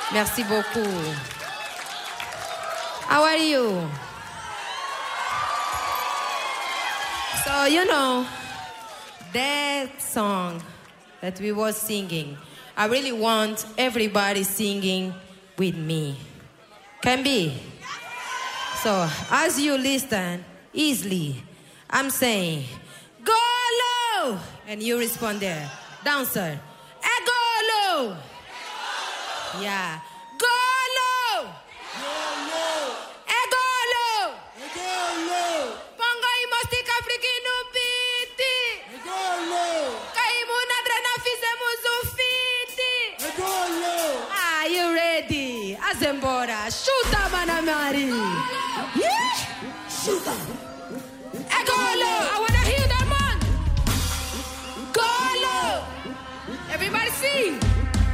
Merci beaucoup. How are you? So, that song that we were singing, I really want everybody singing with me. Can be? So, as you listen easily, I'm saying, go low! And you respond there. Dancer. Go low! Yeah. Go low! Go low! Go low! Go low! Pongo y mostica africano piti! Go low! Caímos drena, fizemos fiti! Go low! Are you ready? Azembora, chuta, Mana Mari! Yeah! Chuta! Go low! I wanna hear that, man! Go low! Everybody sing!